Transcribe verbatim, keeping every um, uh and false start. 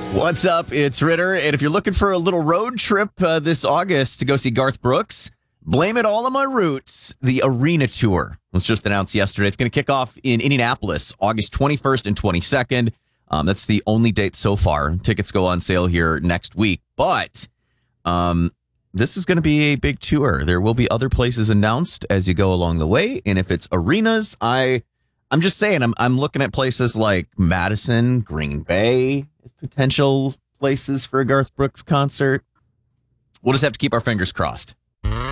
What's up? It's Ritter. And if you're looking for a little road trip uh, this August to go see Garth Brooks, blame it all on my roots. The Arena Tour was just announced yesterday. It's going to kick off in Indianapolis, August twenty-first and twenty-second. Um, that's the only date so far. Tickets go on sale here next week. But um, this is going to be a big tour. There will be other places announced as you go along the way. And if it's arenas, I... I'm just saying, I'm I'm looking at places like Madison, Green Bay as potential places for a Garth Brooks concert. We'll just have to keep our fingers crossed.